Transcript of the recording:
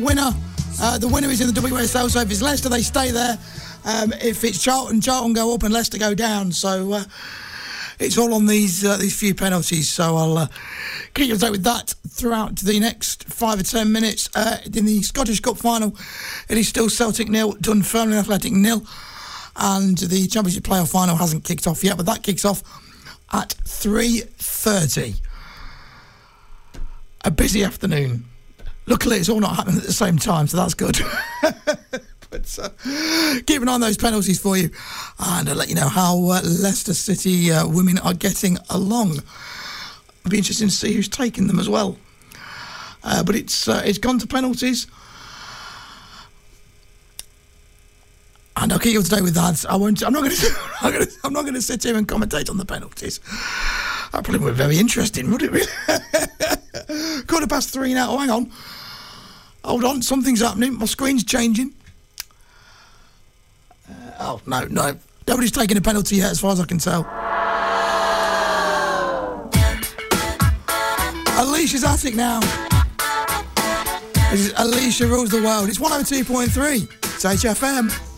winner. The winner is in the WSL, so if it's Leicester, they stay there. If it's Charlton go up and Leicester go down. So it's all on these few penalties. So I'll keep you up to date with that throughout the next 5 or 10 minutes. In the Scottish Cup final, it is still Celtic 0, Dunfermline Athletic 0. And the Championship playoff final hasn't kicked off yet, but that kicks off at 3:30. A busy afternoon. Luckily, it's all not happening at the same time, so that's good. But keep an eye on those penalties for you, and I'll let you know how Leicester City women are getting along. It'll be interesting to see who's taking them as well. But it's gone to penalties, and I'll keep you up to date with that. I'm not going to sit here and commentate on the penalties. That probably would be very interesting, would it? Really? 3:15 now. Oh, hang on. Hold on, something's happening. My screen's changing. No. Nobody's taking a penalty yet, as far as I can tell. Alicia's Attic now. This is Alicia Rules the World. It's 102.3. It's HFM.